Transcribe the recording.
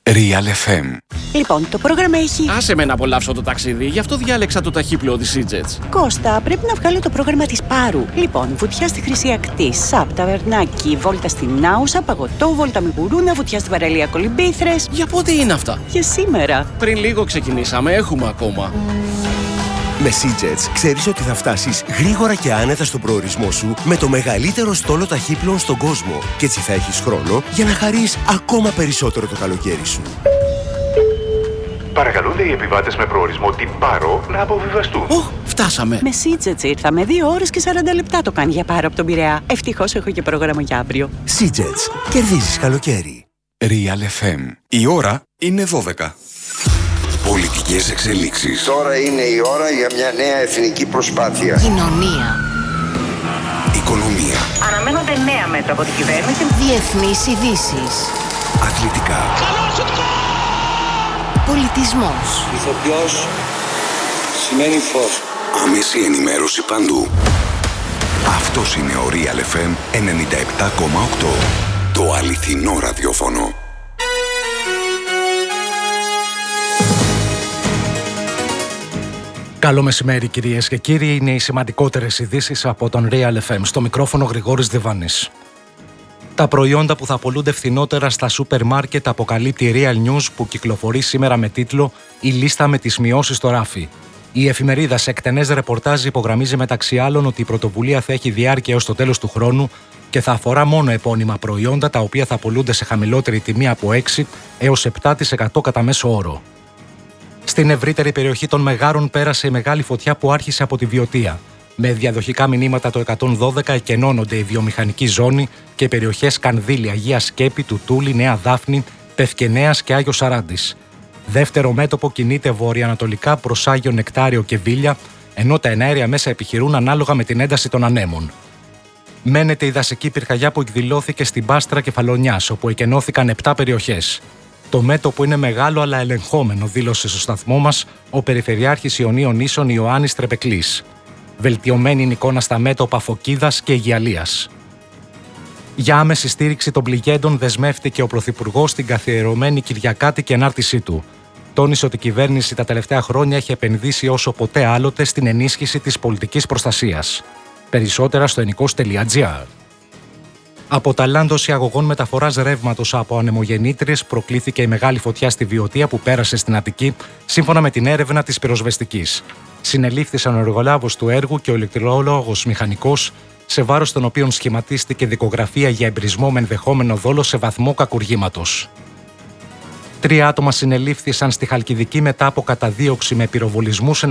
Real FM. Λοιπόν, το πρόγραμμα έχει... Άσε με να απολαύσω το ταξίδι, γι' αυτό διάλεξα το ταχύπλοο της Seajets. Κώστα, πρέπει να βγάλω το πρόγραμμα της Πάρου. Λοιπόν, βουτιά στη Χρυσή Ακτή, ΣΑΠ, ταβερνάκι, βόλτα στην Άουσα, παγωτό, βόλτα με γουρούνα, βουτιά στην παραλία Κολυμπήθρες. Για πότε είναι αυτά? Για σήμερα. Πριν λίγο ξεκινήσαμε, έχουμε ακόμα. Με Seajets ξέρεις ότι θα φτάσεις γρήγορα και άνετα στον προορισμό σου με το μεγαλύτερο στόλο ταχύπλων στον κόσμο. Και έτσι θα έχεις χρόνο για να χαρείς ακόμα περισσότερο το καλοκαίρι σου. Παρακαλούνται οι επιβάτες με προορισμό την Πάρο να αποβιβαστούν. Φτάσαμε. Με Seajets ήρθαμε. 2 ώρες και 40 λεπτά το κάνει για Πάρο από τον Πειραιά. Ευτυχώς έχω και πρόγραμμα για αύριο. Seajets. Κερδίζεις καλοκαίρι. Real FM. Η ώρα είναι 12. Πολιτικές εξελίξεις. Τώρα είναι η ώρα για μια νέα εθνική προσπάθεια. Κοινωνία. Οικονομία. Αναμένονται νέα μέτρα από την κυβέρνηση. Διεθνείς ειδήσεις. Αθλητικά. Πολιτισμός. Ηθοποιός σημαίνει φως. Άμεση ενημέρωση παντού. Αυτός είναι ο Real FM 97,8. Το αληθινό ραδιόφωνο. Καλό μεσημέρι κυρίες και κύριοι, είναι οι σημαντικότερες ειδήσεις από τον Real FM. Στο μικρόφωνο Γρηγόρης Διβάνης. Τα προϊόντα που θα πωλούνται φθηνότερα στα σούπερ μάρκετ αποκαλύπτει Real News, που κυκλοφορεί σήμερα με τίτλο «Η λίστα με τις μειώσεις στο ράφι». Η εφημερίδα σε εκτενές ρεπορτάζ υπογραμμίζει μεταξύ άλλων ότι η πρωτοβουλία θα έχει διάρκεια έως το τέλος του χρόνου και θα αφορά μόνο επώνυμα προϊόντα, τα οποία θα πωλούνται σε χαμηλότερη τιμή από 6 έως 7% κατά μέσο όρο. Στην ευρύτερη περιοχή των Μεγάρων πέρασε η μεγάλη φωτιά που άρχισε από τη Βιωτία. Με διαδοχικά μηνύματα το 112 εκενώνονται η βιομηχανική ζώνη και οι περιοχές Κανδύλη, Αγία Σκέπη, Τουτούλη, Νέα Δάφνη, Πευκενέας και Άγιος Σαράντης. Δεύτερο μέτωπο κινείται βορειοανατολικά προς Άγιο Νεκτάριο και Βίλια, ενώ τα εναέρια μέσα επιχειρούν ανάλογα με την ένταση των ανέμων. Μένεται η δασική πυρκαγιά που εκδηλώθηκε στην Πάστρα Κεφαλονιάς, όπου εκενώθηκαν 7 περιοχές. Το μέτωπο είναι μεγάλο αλλά ελεγχόμενο, δήλωσε στο σταθμό μας ο Περιφερειάρχης Ιωνίων Νήσων Ιωάννης Τρεπεκλής. Βελτιωμένη είναι η εικόνα στα μέτωπα Φωκίδας και Αιγιαλίας. Για άμεση στήριξη των πληγέντων δεσμεύτηκε ο Πρωθυπουργός στην καθιερωμένη Κυριακάτικη ανάρτησή του. Τόνισε ότι η κυβέρνηση τα τελευταία χρόνια έχει επενδύσει όσο ποτέ άλλοτε στην ενίσχυση της πολιτικής προστασίας. Περισσότερα στο ενικός.gr. Από ταλάντωση αγωγών μεταφοράς ρεύματος από ανεμογεννήτριες προκλήθηκε η μεγάλη φωτιά στη Βιωτία που πέρασε στην Αττική, σύμφωνα με την έρευνα της πυροσβεστικής. Συνελήφθησαν ο εργολάβος του έργου και ο ηλεκτρολόγος μηχανικός, σε βάρος των οποίων σχηματίστηκε δικογραφία για εμπρισμό με ενδεχόμενο δόλο σε βαθμό κακουργήματος. 3 άτομα συνελήφθησαν στη Χαλκιδική μετά από καταδίωξη με πυροβολισμούς